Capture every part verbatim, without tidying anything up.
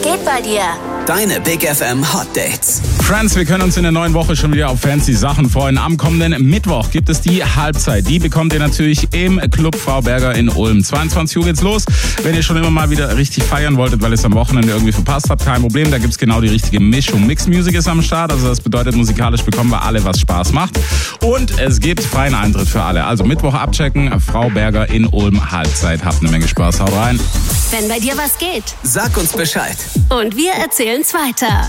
geht bei dir? Deine Big F M Hot Dates. Friends, wir können uns in der neuen Woche schon wieder auf fancy Sachen freuen. Am kommenden Mittwoch gibt es die Halbzeit. Die bekommt ihr natürlich im Club Frau Berger in Ulm. zweiundzwanzig Uhr geht's los. Wenn ihr schon immer mal wieder richtig feiern wolltet, weil ihr es am Wochenende irgendwie verpasst habt, kein Problem. Da gibt's genau die richtige Mischung. Mixed Music ist am Start, also das bedeutet, musikalisch bekommen wir alle, was Spaß macht. Und es gibt freien Eintritt für alle. Also Mittwoch abchecken, Frau Berger in Ulm, Halbzeit. Habt eine Menge Spaß, haut rein. Wenn bei dir was geht. Sag uns Bescheid. Und wir erzählen's weiter.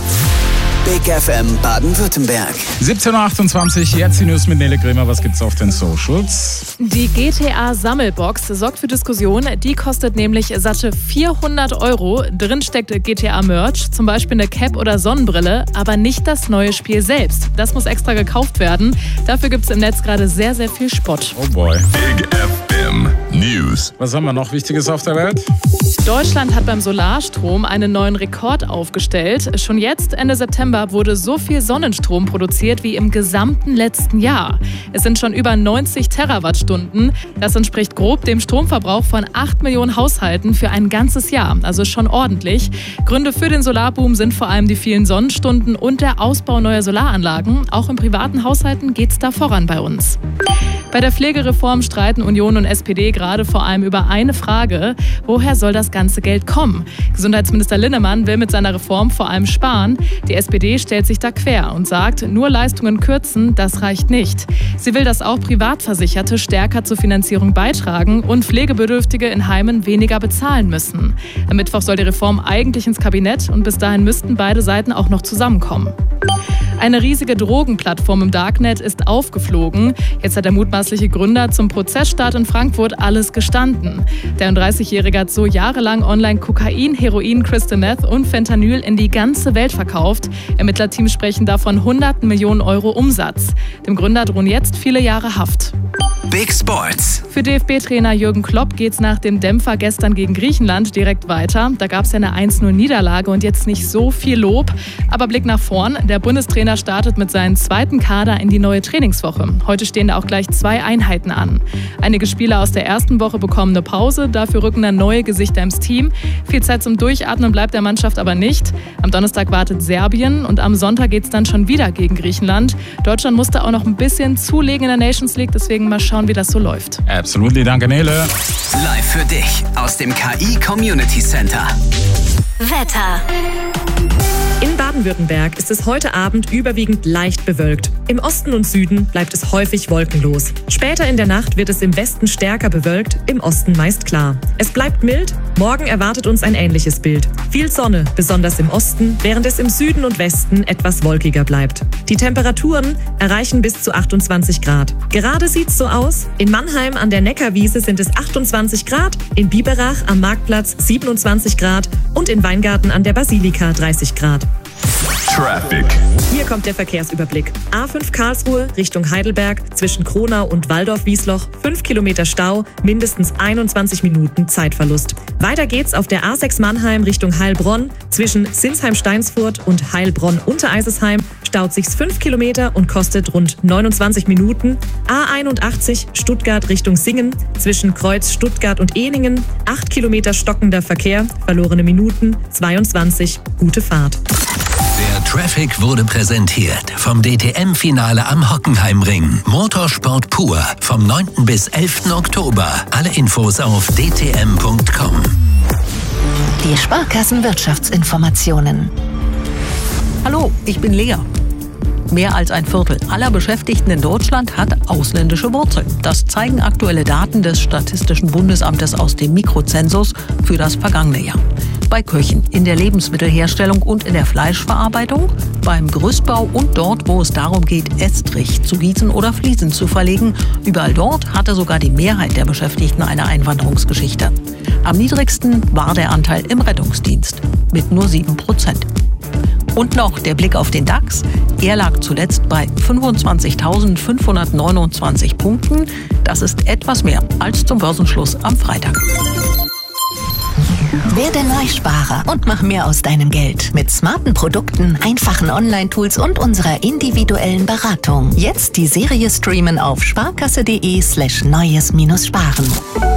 Big F M Baden-Württemberg. siebzehn Uhr achtundzwanzig, jetzt die News mit Nele Kremer. Was gibt's auf den Socials? Die G T A-Sammelbox sorgt für Diskussion. Die kostet nämlich satte vierhundert Euro. Drin steckt G T A-Merch, zum Beispiel eine Cap oder Sonnenbrille, aber nicht das neue Spiel selbst. Das muss extra gekauft werden. Dafür gibt's im Netz gerade sehr, sehr viel Spott. Oh boy. Big F M News. Was haben wir noch Wichtiges auf der Welt? Deutschland hat beim Solarstrom einen neuen Rekord aufgestellt. Schon jetzt, Ende September, wurde so viel Sonnenstrom produziert wie im gesamten letzten Jahr. Es sind schon über neunzig Terawattstunden. Das entspricht grob dem Stromverbrauch von acht Millionen Haushalten für ein ganzes Jahr. Also schon ordentlich. Gründe für den Solarboom sind vor allem die vielen Sonnenstunden und der Ausbau neuer Solaranlagen. Auch in privaten Haushalten geht es da voran bei uns. Bei der Pflegereform streiten Union und S P D gerade vor allem über eine Frage: Woher soll das ganze Geld kommen? Gesundheitsminister Linnemann will mit seiner Reform vor allem sparen. Die S P D stellt sich da quer und sagt, nur Leistungen kürzen, das reicht nicht. Sie will, dass auch Privatversicherte stärker zur Finanzierung beitragen und Pflegebedürftige in Heimen weniger bezahlen müssen. Am Mittwoch soll die Reform eigentlich ins Kabinett und bis dahin müssten beide Seiten auch noch zusammenkommen. Eine riesige Drogenplattform im Darknet ist aufgeflogen. Jetzt hat der mutmaßliche Gründer zum Prozessstart in Frankfurt alles gestanden. Der einunddreißigjährige hat so jahrelang online Kokain, Heroin, Crystal Meth und Fentanyl in die ganze Welt verkauft. Ermittlerteams sprechen davon hunderten Millionen Euro Umsatz. Dem Gründer drohen jetzt viele Jahre Haft. Big Sports. Für D F B-Trainer Jürgen Klopp geht's nach dem Dämpfer gestern gegen Griechenland direkt weiter. Da gab's ja eine eins null Niederlage und jetzt nicht so viel Lob. Aber Blick nach vorn. Der Bundestrainer startet mit seinem zweiten Kader in die neue Trainingswoche. Heute stehen da auch gleich zwei Einheiten an. Einige Spieler aus der ersten Woche bekommen eine Pause. Dafür rücken dann neue Gesichter ins Team. Viel Zeit zum Durchatmen bleibt der Mannschaft aber nicht. Am Donnerstag wartet Serbien und am Sonntag geht's dann schon wieder gegen Griechenland. Deutschland musste auch noch ein bisschen zulegen in der Nations League. Deswegen mal schauen, wie das so läuft. Absolutely, danke Nele. Live für dich aus dem K I Community Center. Wetter. In Baden-Württemberg ist es heute Abend überwiegend leicht bewölkt. Im Osten und Süden bleibt es häufig wolkenlos. Später in der Nacht wird es im Westen stärker bewölkt, im Osten meist klar. Es bleibt mild, morgen erwartet uns ein ähnliches Bild. Viel Sonne, besonders im Osten, während es im Süden und Westen etwas wolkiger bleibt. Die Temperaturen erreichen bis zu achtundzwanzig Grad. Gerade sieht's so aus: in Mannheim an der Neckarwiese sind es achtundzwanzig Grad, in Biberach am Marktplatz siebenundzwanzig Grad und in Weingarten an der Basilika dreißig Grad. Traffic. Hier kommt der Verkehrsüberblick. A fünf Karlsruhe Richtung Heidelberg zwischen Kronau und Waldorf-Wiesloch. fünf Kilometer Stau, mindestens einundzwanzig Minuten Zeitverlust. Weiter geht's auf der A sechs Mannheim Richtung Heilbronn. Zwischen Sinsheim-Steinsfurt und Heilbronn-Untereisesheim staut sich's fünf Kilometer und kostet rund neunundzwanzig Minuten. A einundachtzig Stuttgart Richtung Singen. Zwischen Kreuz Stuttgart und Ehningen. acht Kilometer stockender Verkehr, verlorene Minuten, zweiundzwanzig. Gute Fahrt. Der Traffic wurde präsentiert vom D T M-Finale am Hockenheimring. Motorsport pur vom neunten bis elften Oktober. Alle Infos auf d t m punkt com. Die Sparkassen-Wirtschaftsinformationen. Hallo, ich bin Lea. Mehr als ein Viertel aller Beschäftigten in Deutschland hat ausländische Wurzeln. Das zeigen aktuelle Daten des Statistischen Bundesamtes aus dem Mikrozensus für das vergangene Jahr. Bei Köchen, in der Lebensmittelherstellung und in der Fleischverarbeitung, beim Gerüstbau und dort, wo es darum geht, Estrich zu gießen oder Fliesen zu verlegen. Überall dort hatte sogar die Mehrheit der Beschäftigten eine Einwanderungsgeschichte. Am niedrigsten war der Anteil im Rettungsdienst mit nur sieben Prozent. Und noch der Blick auf den DAX. Er lag zuletzt bei fünfundzwanzigtausendfünfhundertneunundzwanzig Punkten. Das ist etwas mehr als zum Börsenschluss am Freitag. Werde Neusparer und mach mehr aus deinem Geld. Mit smarten Produkten, einfachen Online-Tools und unserer individuellen Beratung. Jetzt die Serie streamen auf sparkasse punkt de slash neues Sparen.